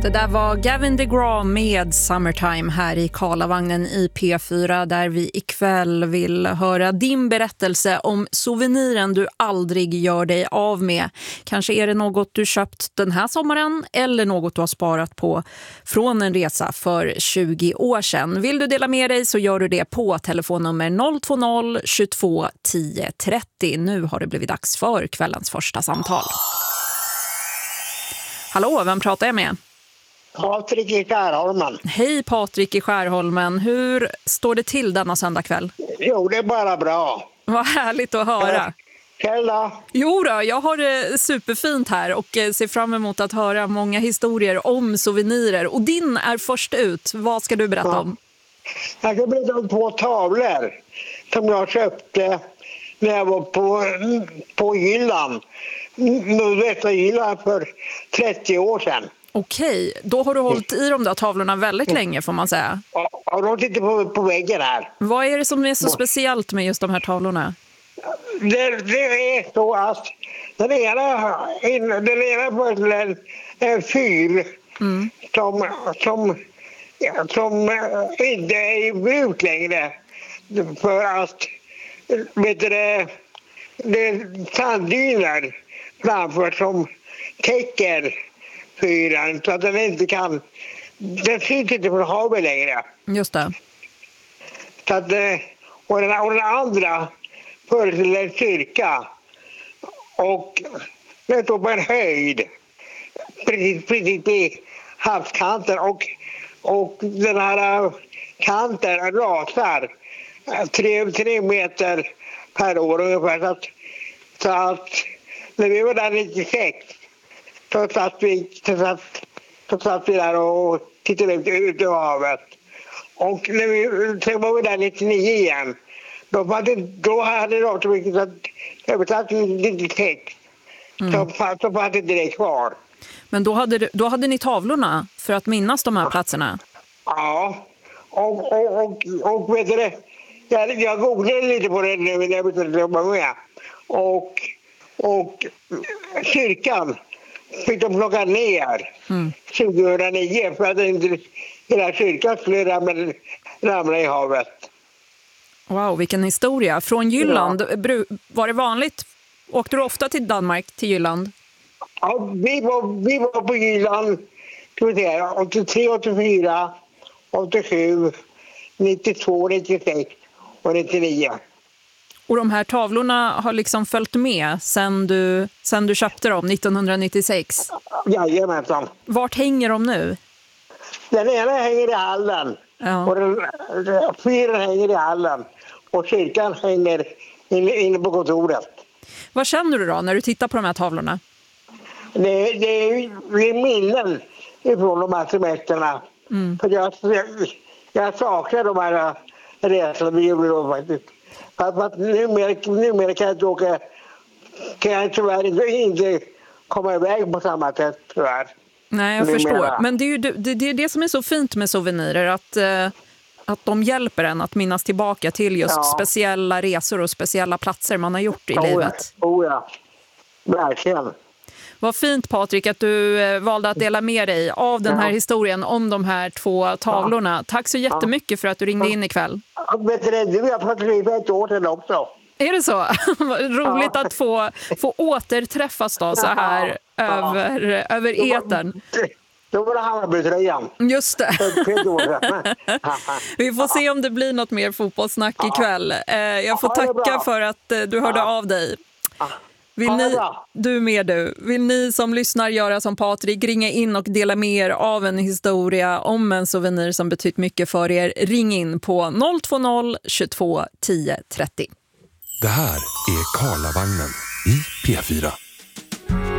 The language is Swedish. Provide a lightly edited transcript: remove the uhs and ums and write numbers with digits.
Det där var Gavin DeGraw med Summertime här i Karlavagnen i P4 där vi ikväll vill höra din berättelse om souveniren du aldrig gör dig av med. Kanske är det något du köpt den här sommaren eller något du har sparat på från en resa för 20 år sedan. Vill du dela med dig så gör du det på telefonnummer 020 22 10 30. Nu har det blivit dags för kvällens första samtal. Hallå, vem pratar jag med? Patrik i Skärholmen. Hej Patrik i Skärholmen. Hur står det till denna söndagkväll? Jo, det är bara bra. Vad härligt att höra. Själv då? Jo då, jag har det superfint här och ser fram emot att höra många historier om souvenirer. Och din är först ut. Vad ska du berätta om? Jag ska berätta om 2 tavlor som jag köpte när jag var på Jylland. Nordvästra Jylland för 30 år sedan. Okej, då har du hållit i de där tavlorna väldigt länge får man säga. Och de sitter på väggen här. Vad är det som är så speciellt med just de här tavlorna? Det är så att den ena var en fyr som inte är i bruk längre. För att det är sanddyner framför som täcker fyren så att den inte kan. Den syns inte från havet längre. Just det. Så att, och den andra föreställer en kyrka. Och den står på en höjd. Precis i havskanten. Och den här kanten rasar 3 meter per år ungefär. Så att när vi var där 96 så satt vi där och tittade ut över havet. Och sen var vi där 99 igen. Då hade det varit så mycket att översatt 96. Så fanns inte det kvar. Men då hade ni tavlorna för att minnas de här platserna? Ja. Och vet du det? Jag googlade lite på det nu när jag bestämde jobba med. Och kyrkan fick de plocka ner 2009 för att inte hela kyrkan skulle ramla i havet. Wow, vilken historia. Från Jylland, var det vanligt? Åkte du ofta till Danmark, till Jylland? Ja, vi var på Jylland 83, 84, 87, 92, 96 och 99. Och de här tavlorna har liksom följt med sen du köpte dem 1996? Jajamensan. Vart hänger de nu? Den ena hänger i hallen. Ja. Och fyren hänger i hallen. Och kyrkan hänger inne på kontoret. Vad känner du då när du tittar på de här tavlorna? Det är minnen ifrån de här semesterna. För jag saknar de här resorna vi gjorde då faktiskt. För numera kan jag inte åka, kan jag tyvärr inte komma iväg på samma sätt tyvärr. Nej, jag förstår. Men det är ju det som är så fint med souvenirer, att de hjälper en att minnas tillbaka till just speciella resor och speciella platser man har gjort i livet. Ja, verkligen. Vad fint Patrik att du valde att dela med dig av den här historien om de här 2 tavlorna. Tack så jättemycket för att du ringde in ikväll. Vet du, du har fått skriva ett år sedan också. Är det så? Roligt att få återträffas då så här över etern. Då var det Hammarbytröjan. Just det. Vi får se om det blir något mer fotbollssnack ikväll. Jag får tacka för att du hörde av dig. Vill ni som lyssnar göra som Patrik, ringa in och dela med er av en historia om en souvenir som betytt mycket för er. Ring in på 020 22 10 30. Det här är Karlavagnen i P4.